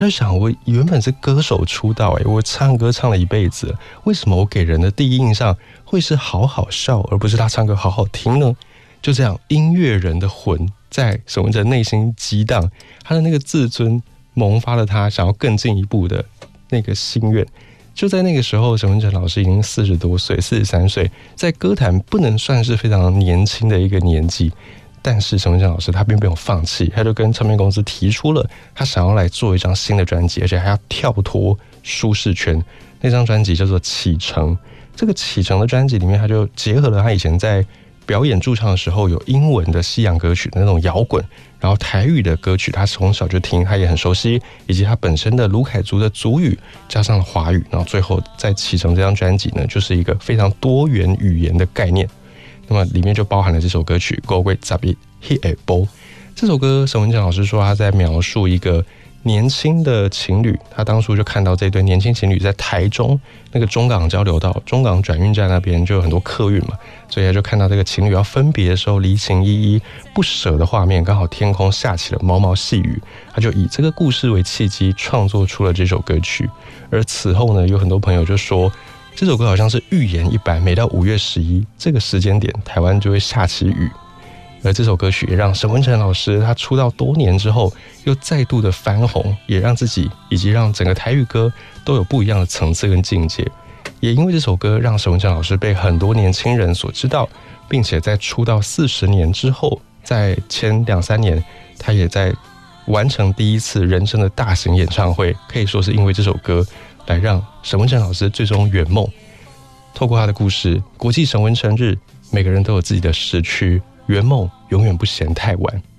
在想，我原本是歌手出道，我唱歌唱了一辈子，为什么我给人的第一印象会是好好笑，而不是他唱歌好好听呢？就这样，音乐人的魂在沈文程内心激荡，他的那个自尊萌发了他想要更进一步的那个心愿。就在那个时候，沈文程老师已经40多岁，43岁，在歌坛不能算是非常年轻的一个年纪。但是沈文程老师他并没有放弃，他就跟唱片公司提出了他想要来做一张新的专辑，而且还要跳脱舒适圈。那张专辑叫做《启程》，这个《启程》的专辑里面，他就结合了他以前在表演驻唱的时候有英文的西洋歌曲的那种摇滚，然后台语的歌曲他从小就听，他也很熟悉，以及他本身的卢凯族的族语加上了华语，然后最后在《启程》这张专辑呢，就是一个非常多元语言的概念。那么里面就包含了这首歌曲《Go Away Zabi He A Bo》。这首歌沈文程老师说他在描述一个年轻的情侣，他当初就看到这对年轻情侣在台中那个中港交流道、中港转运站那边就有很多客运嘛，所以他就看到这个情侣要分别的时候离情依依不舍的画面，刚好天空下起了毛毛细雨，他就以这个故事为契机创作出了这首歌曲。而此后呢，有很多朋友就说这首歌好像是预言一般，每到5月11这个时间点，台湾就会下起雨。而这首歌曲也让沈文程老师他出道多年之后又再度的翻红，也让自己以及让整个台语歌都有不一样的层次跟境界。也因为这首歌让沈文程老师被很多年轻人所知道，并且在出道40年之后，在前2-3年他也在完成第一次人生的大型演唱会，可以说是因为这首歌来让沈文程老师最终圆梦。透过他的故事，国际沈文程日，每个人都有自己的时区，圆梦永远不嫌太晚。